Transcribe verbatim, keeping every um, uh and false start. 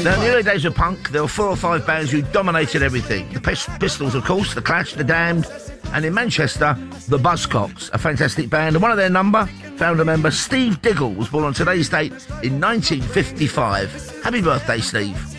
Now, in the early days of punk, there were four or five bands who dominated everything. The Pis- Pistols, of course, The Clash, The Damned, and in Manchester, the Buzzcocks, a fantastic band. And one of their number, founder member Steve Diggle, was born on today's date in nineteen fifty-five. Happy birthday, Steve.